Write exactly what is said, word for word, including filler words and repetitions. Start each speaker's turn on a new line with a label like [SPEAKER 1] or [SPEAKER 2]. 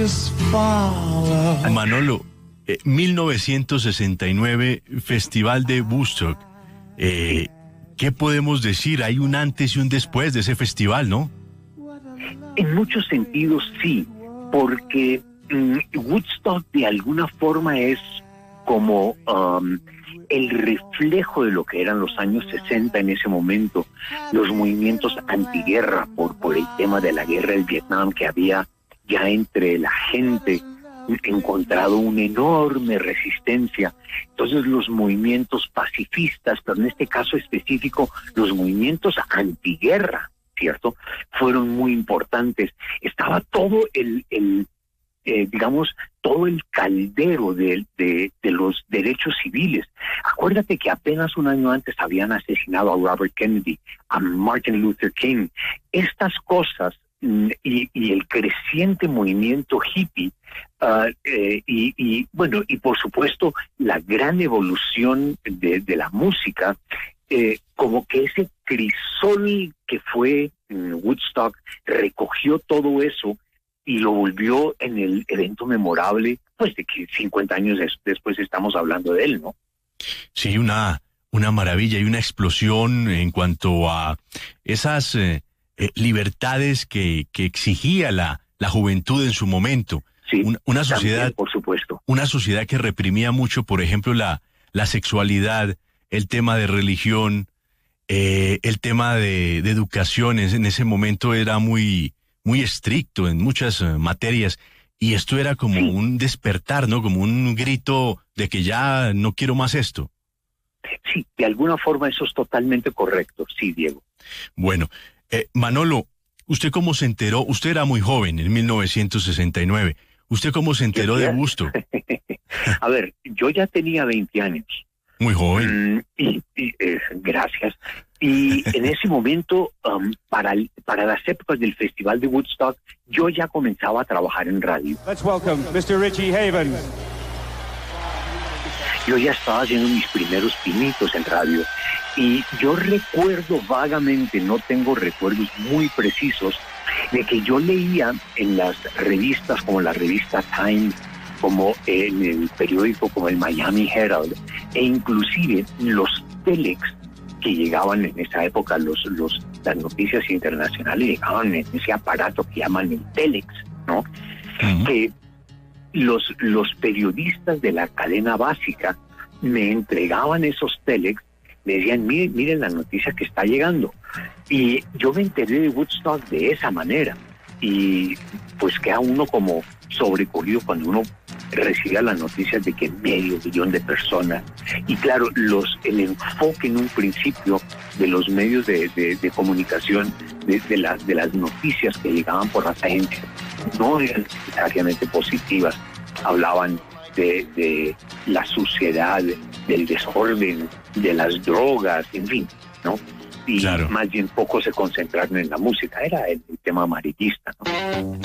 [SPEAKER 1] Manolo, eh, mil novecientos sesenta y nueve, Festival de Woodstock. Eh, ¿Qué podemos decir? Hay un antes y un después de ese festival, ¿no?
[SPEAKER 2] En muchos sentidos sí, porque um, Woodstock de alguna forma es como um, el reflejo de lo que eran los años sesenta en ese momento, los movimientos antiguerra por, por el tema de la guerra del Vietnam que había ya entre la gente, encontrado una enorme resistencia. Entonces los movimientos pacifistas, pero en este caso específico los movimientos antiguerra, ¿cierto?, fueron muy importantes. Estaba todo el, el eh, digamos, todo el caldero de, de, de los derechos civiles. Acuérdate que apenas un año antes habían asesinado a Robert Kennedy, a Martin Luther King. Estas cosas y, y el creciente movimiento hippie, uh, eh, y, y bueno, y por supuesto la gran evolución de, de la música, eh, como que ese crisol que fue en Woodstock recogió todo eso y lo volvió en el evento memorable, pues de que cincuenta años des- después estamos hablando de él, ¿no?
[SPEAKER 1] Sí, una, una maravilla y una explosión en cuanto a esas eh, eh, libertades que, que exigía la, la juventud en su momento.
[SPEAKER 2] Sí,
[SPEAKER 1] una, una sociedad,
[SPEAKER 2] también, por supuesto.
[SPEAKER 1] Una sociedad que reprimía mucho, por ejemplo, la, la sexualidad, el tema de religión, eh, el tema de, de educación. En, en ese momento era muy, muy estricto en muchas uh, materias. Y esto era como sí. un despertar, ¿no? Como un grito de que ya no quiero más esto.
[SPEAKER 2] Sí, de alguna forma eso es totalmente correcto, sí, Diego.
[SPEAKER 1] Bueno, eh, Manolo, ¿usted cómo se enteró? Usted era muy joven en mil novecientos sesenta y nueve. ¿Usted cómo se enteró de Woodstock?
[SPEAKER 2] A ver, yo ya tenía veinte años.
[SPEAKER 1] Muy joven.
[SPEAKER 2] Mm, y, y eh, gracias. Y en ese momento, um, para, para las épocas del Festival de Woodstock, yo ya comenzaba a trabajar en radio.
[SPEAKER 3] Let's welcome mister Richie Haven.
[SPEAKER 2] Yo ya estaba haciendo mis primeros pinitos en radio. Y yo recuerdo vagamente, no tengo recuerdos muy precisos, de que yo leía en las revistas como la revista Time, como en el periódico como el Miami Herald, e inclusive los telex que llegaban en esa época, los, los, las noticias internacionales llegaban en ese aparato que llaman el telex, ¿no? Uh-huh. Que los, los periodistas de la cadena básica me entregaban esos telex, me decían, miren, miren la noticia que está llegando. Y yo me enteré de Woodstock de esa manera. Y pues queda uno como sobrecogido cuando uno recibe las noticias de que medio millón de personas. Y claro, los el enfoque en un principio de los medios de, de, de comunicación, de, de, las, de las noticias que llegaban por las agencias, no eran necesariamente positivas. Hablaban de, de la suciedad, del desorden, de las drogas, en fin, ¿no? Y claro, más bien poco se concentraron en la música, era el, el tema amarillista, ¿no?